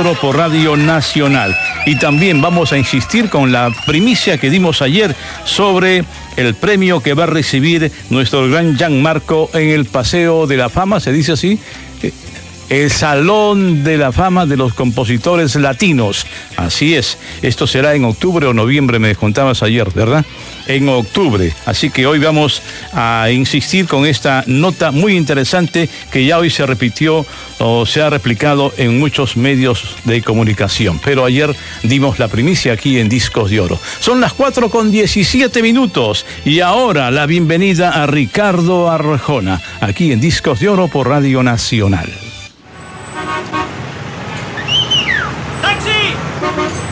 Oro por Radio Nacional. Y también vamos a insistir con la primicia que dimos ayer sobre el premio que va a recibir nuestro gran Gianmarco en el Paseo de la Fama, ¿se dice así? El Salón de la Fama de los Compositores Latinos. Así es, esto será en octubre o noviembre, me contabas ayer, ¿verdad? En octubre. Así que hoy vamos a insistir con esta nota muy interesante que ya hoy se repitió o se ha replicado en muchos medios de comunicación. Pero ayer dimos la primicia aquí en Discos de Oro. Son las 4:17 y ahora la bienvenida a Ricardo Arjona, aquí en Discos de Oro por Radio Nacional.